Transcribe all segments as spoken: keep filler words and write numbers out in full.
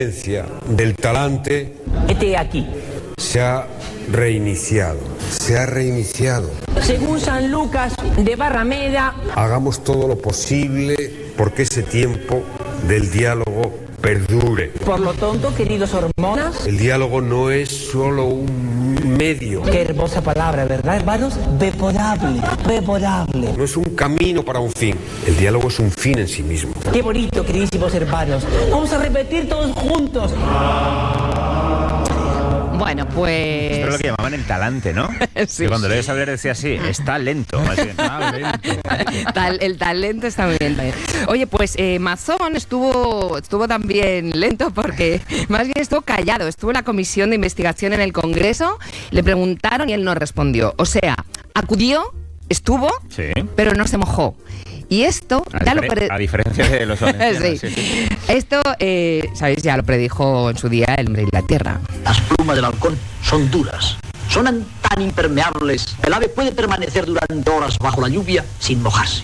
del talante Este aquí. se ha reiniciado, se ha reiniciado. Según San Lucas de Barrameda, Hagamos todo lo posible porque ese tiempo del diálogo perdure. por lo tanto, queridos hormonas, El diálogo no es solo un medio, qué hermosa palabra, ¿verdad, hermanos? Beporable, beporable. no es un camino para un fin. El diálogo es un fin en sí mismo. Qué bonito, queridísimos hermanos. Vamos a repetir todos juntos. Bueno, pues... Esto es lo que llamaban el talante, ¿no? Sí. Que cuando le oyes hablar decía así, está lento. Más bien. Ah, lento. Tal- el talento está muy bien también. Oye, pues eh, Mazón estuvo, estuvo también lento porque más bien estuvo callado. Estuvo en la comisión de investigación en el Congreso, le preguntaron y él no respondió. O sea, acudió, estuvo, Sí. pero no se mojó. Y esto A, ya lo difere- pre- a diferencia de los valencianos. Sí. sí, sí. Esto, eh, ¿sabéis? Ya lo predijo en su día el hombre de la tierra. Las plumas del halcón son duras, son tan impermeables. El ave puede permanecer durante horas bajo la lluvia sin mojarse.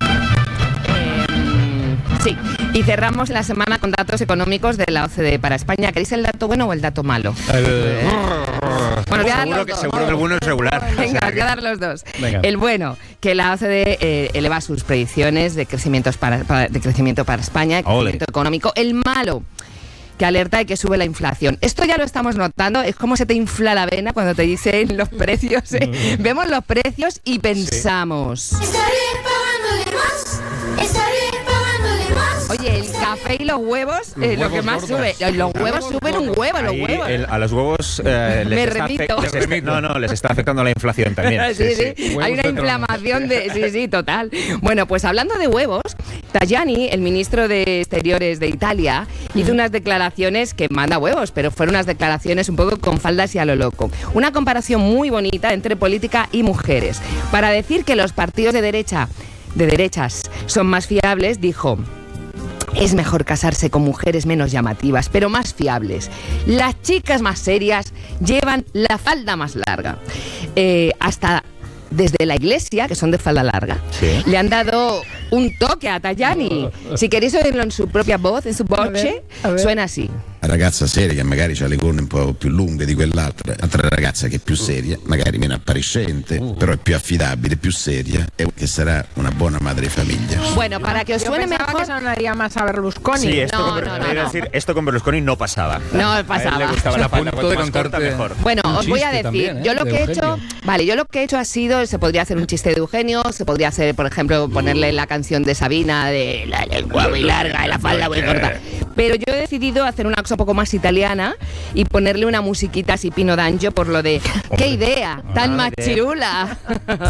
Sí, y cerramos la semana con datos económicos de la O C D E para España. ¿Queréis el dato bueno o el dato malo? El- Bueno, voy a dar Seguro los que, dos. seguro que el bueno es regular. O Venga, sea voy a dar los dos. Venga. El bueno, que la O C D E eh, eleva sus predicciones de, crecimientos para, para- de crecimiento para España, de crecimiento Ole. económico. El malo, que alerta de que sube la inflación. Esto ya lo estamos notando, es como se te infla la vena cuando te dicen los precios. ¿eh? Vemos los precios y pensamos... Estaré pagándole más. Estaré pagándole más. Oye, el café y los huevos Los es lo que huevos más gordos. sube. Los huevos suben un huevo, los ahí huevos. el- a los huevos eh, les, Me está remito. afect- les está- no, no, les está afectando la inflación también. Sí, sí, Huevos hay una de inflamación de... Sí, sí, total. Bueno, pues hablando de huevos, Tajani, el ministro de Exteriores de Italia, hizo unas declaraciones que manda huevos, pero fueron unas declaraciones un poco con faldas y a lo loco. Una comparación muy bonita entre política y mujeres. Para decir que los partidos de derecha, de derechas son más fiables, dijo... Es mejor casarse con mujeres menos llamativas, pero más fiables. Las chicas más serias llevan la falda más larga. Eh, hasta desde la iglesia, que son de falda larga, Sí. le han dado un toque a Tajani. Si queréis oírlo en su propia voz, en su voce, suena así. La ragazza seria che magari ha le corna un po' più lunghe di quell'altra, altra ragazza che è più seria, magari meno appariscente, però è più affidabile, più seria e che sarà una buona madre di famiglia. Bueno, para que os Yo suene pensaba mejor... que sonaría más a Berlusconi. Sí, esto, No, con, no, no, iba a no. decir, esto con Berlusconi no pasaba. No A él pasaba. le gustaba la A falda, punto cuanto de más corta, contarte- mejor. Bueno, Un os voy a chiste decir, también, ¿eh? yo lo de que he hecho, Eugenio. vale, yo lo que he hecho ha sido, se podría hacer un chiste de Eugenio, se podría hacer, por ejemplo, ponerle la canción de Sabina de la lengua muy larga y la falda muy corta. Pero yo he decidido hacer una cosa un poco más italiana y ponerle una musiquita así Pino D'Angio por lo de ¡qué idea! ¡Tan machirula!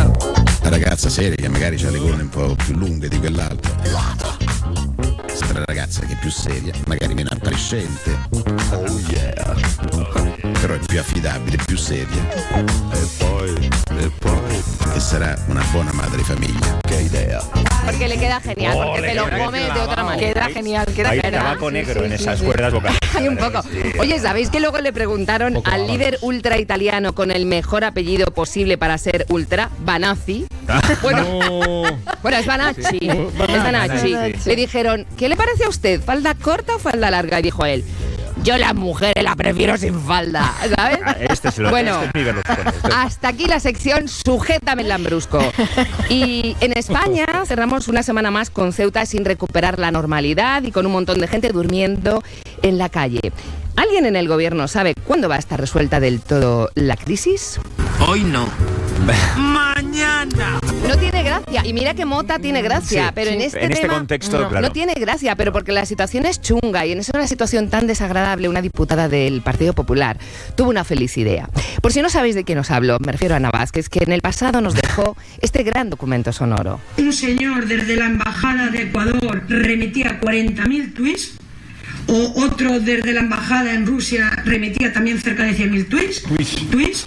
La ragazza seria che magari ha le corna un po' più lunghe di quell'altra. Sarà ragazza che è più seria, magari meno appariscente. Oh yeah. Però è più affidabile, più seria. E poi, e poi che sarà una buona madre di famiglia. Che idea. Porque le queda genial, Oh, porque le te lo queda come de clavado. otra manera. Queda genial, queda Hay genial. tabaco Sí, negro sí, en sí, esas sí. cuerdas vocales. Hay un poco. Oye, ¿sabéis que luego le preguntaron Poco al bárbaro. líder ultra italiano con el mejor apellido posible para ser ultra, Banazzi? Bueno, No. bueno, es Banacci. Sí. Es Banacci. Banacci. Le dijeron, ¿qué le parece a usted? ¿Falda corta o falda larga? Y dijo él, yo las mujeres la prefiero sin falda, ¿sabes? Ah, Este es, lo, Bueno, este es mi Berlusconi. Este es- hasta aquí la sección Sujétame el Lambrusco. Y en España cerramos una semana más con Ceuta sin recuperar la normalidad y con un montón de gente durmiendo en la calle. ¿Alguien en el gobierno sabe cuándo va a estar resuelta del todo la crisis? Hoy no. Mañana. No tiene gracia. Y mira que Mota tiene gracia, Sí, pero sí. en este, En este tema contexto, no, claro. no tiene gracia, pero porque la situación es chunga y en esa una situación tan desagradable, una diputada del Partido Popular tuvo una feliz idea. Por si no sabéis de quién os hablo, me refiero a Ana Vázquez, que en el pasado nos dejó este gran documento sonoro. Un señor desde la Embajada de Ecuador remitía cuarenta mil tweets, o otro desde la Embajada en Rusia remitía también cerca de cien mil tweets. Tweets.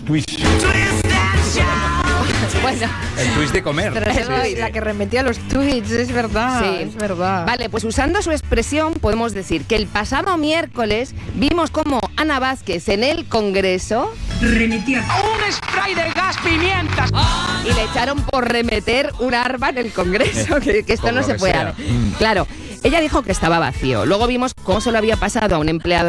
Bueno, El twist de comer. Pero esa es la que remetía los tweets, es verdad, sí. es verdad. Vale, pues usando su expresión podemos decir que el pasado miércoles vimos cómo Ana Vázquez en el Congreso Remitía un spray de gas pimienta. y le echaron por remeter un arma en el Congreso, que, que esto Por no lo se que puede sea. hacer. Claro, ella dijo que estaba vacío. Luego vimos cómo se lo había pasado a un empleado